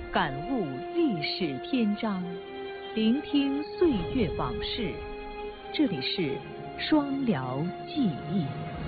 感悟历史篇章，聆听岁月往事。这里是双辽记忆。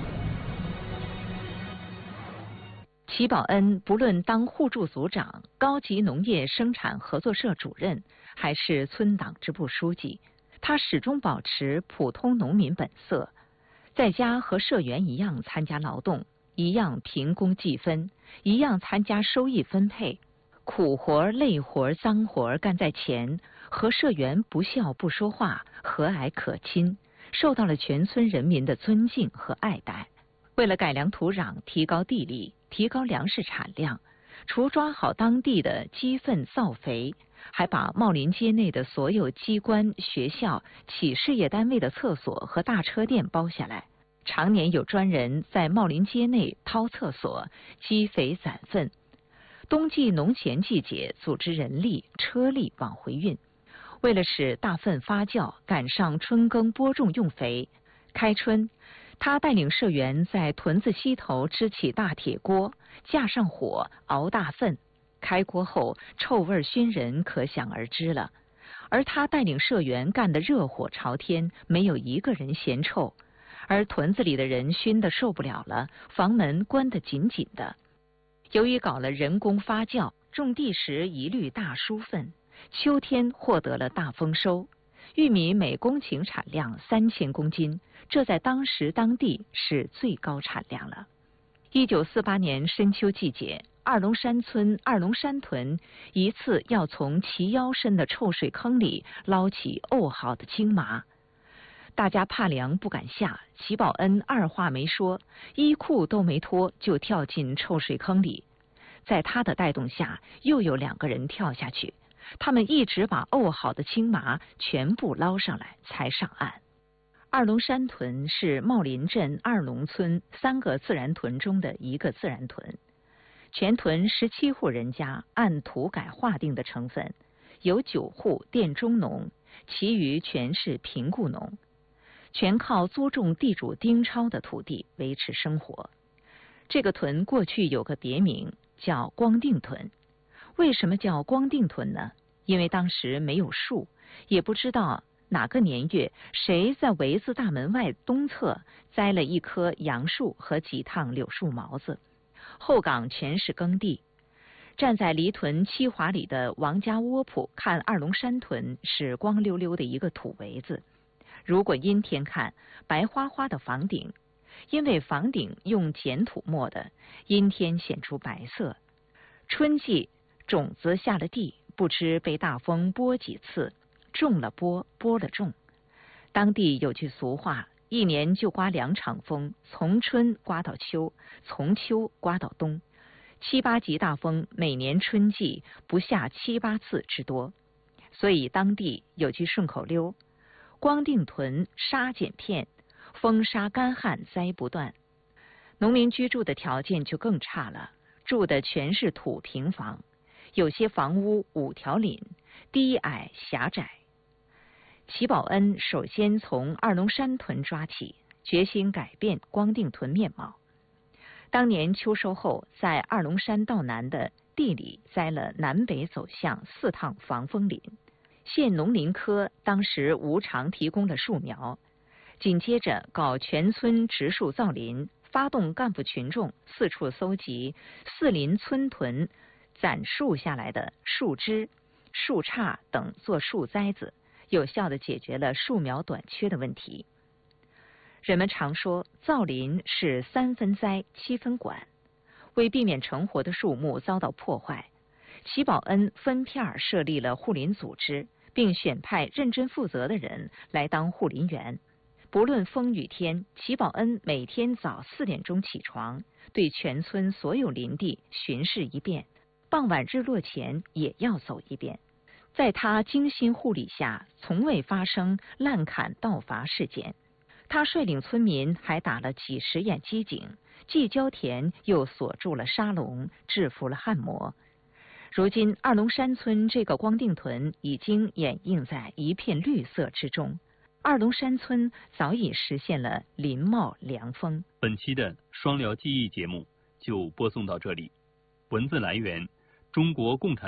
齐宝恩不论当互助组长、高级农业生产合作社主任，还是村党支部书记，他始终保持普通农民本色，在家和社员一样参加劳动，一样凭工计分，一样参加收益分配。苦活、累活、脏活干在前，和社员不笑不说话，和蔼可亲，受到了全村人民的尊敬和爱戴。为了改良土壤、提高地力、提高粮食产量，除抓好当地的鸡粪造肥，还把茂林街内的所有机关、学校、企事业单位的厕所和大车店包下来，常年有专人在茂林街内掏厕所、积肥攒粪。冬季农前季节，组织人力、车力往回运。为了使大粪发酵，赶上春耕播种用肥，开春，他带领社员在屯子西头支起大铁锅，架上火熬大粪。开锅后，臭味熏人，可想而知了。而他带领社员干得热火朝天，没有一个人嫌臭。而屯子里的人熏得受不了了，房门关得紧紧的。由于搞了人工发酵，种地时一律大疏粪，秋天获得了大丰收，玉米每公顷产量3000公斤，这在当时当地是最高产量了。1948年深秋季节，二龙山村二龙山屯一次要从齐腰深的臭水坑里捞起沤好的青麻，大家怕凉不敢下，齐宝恩二话没说，衣裤都没脱就跳进臭水坑里。在他的带动下，又有2个人跳下去，他们一直把沤好的青麻全部捞上来才上岸。二龙山屯是茂林镇二龙村3个自然屯中的一个自然屯，全屯17户人家按土改划定的成分，有9户佃中农，其余全是贫雇农，全靠租种地主丁超的土地维持生活。这个屯过去有个别名叫光腚屯。为什么叫光腚屯呢？因为当时没有树，也不知道哪个年月谁在围子大门外东侧栽了一棵杨树和几趟柳树毛子，后岗全是耕地。站在离屯7华里的王家窝铺看二龙山屯是光溜溜的一个土围子，如果阴天看，白花花的房顶，因为房顶用碱土磨的，阴天显出白色。春季种子下了地，不知被大风拨几次，种了播，播了种。当地有句俗话，一年就刮2场风，从春刮到秋，从秋刮到冬。7、8级大风每年春季不下7、8次之多，所以当地有句顺口溜：光腚屯沙碱片，风沙干旱灾不断。农民居住的条件就更差了，住的全是土平房，有些房屋5条檩，低矮狭窄。齐宝恩首先从二龙山屯抓起，决心改变光腚屯面貌。当年秋收后，在二龙山道南的地里栽了南北走向4趟防风林，县农林科当时无偿提供了树苗，紧接着搞全村植树造林，发动干部群众四处搜集4邻村屯攒树下来的树枝、树杈等做树栽子，有效地解决了树苗短缺的问题。人们常说造林是3分栽7分管，为避免成活的树木遭到破坏，齐宝恩分片设立了护林组织，并选派认真负责的人来当护林员。不论风雨天，齐宝恩每天早4点钟起床，对全村所有林地巡视一遍，傍晚日落前也要走一遍。在他精心护理下，从未发生滥砍盗伐事件。他率领村民还打了几10眼机井，既浇田又锁住了沙龙，制服了旱魔。如今二龙山村这个光腚屯已经掩映在一片绿色之中，二龙山村早已实现了林茂凉风。 本期的双辽记忆节目就播送到这里，文字来源中国共产